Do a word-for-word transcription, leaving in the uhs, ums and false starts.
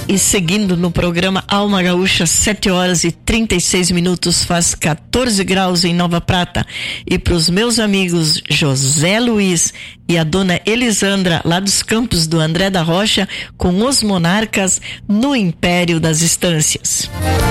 E seguindo no programa Alma Gaúcha, sete horas e trinta e seis minutos, faz quatorze graus em Nova Prata. E para os meus amigos José Luiz e a dona Elisandra, lá dos campos do André da Rocha, com os Monarcas no Império das Estâncias.